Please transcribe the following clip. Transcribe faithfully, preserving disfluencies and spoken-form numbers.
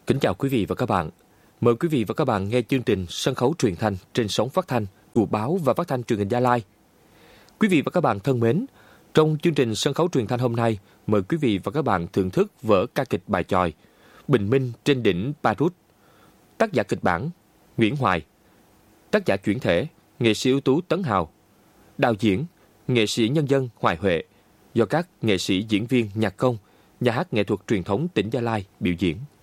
Kính chào quý vị và các bạn. Mời quý vị và các bạn nghe chương trình Sân khấu truyền thanh trên sóng phát thanh của Báo và Phát thanh Truyền hình Gia Lai. Quý vị và các bạn thân mến, trong chương trình Sân khấu truyền thanh hôm nay, mời quý vị và các bạn thưởng thức vở ca kịch bài chòi Bình Minh trên đỉnh Parut. Tác giả kịch bản Nguyễn Hoài. Tác giả chuyển thể nghệ sĩ ưu tú Tấn Hào. Đạo diễn nghệ sĩ nhân dân Hoài Huệ, do các nghệ sĩ diễn viên nhạc công, nhà hát nghệ thuật truyền thống tỉnh Gia Lai biểu diễn.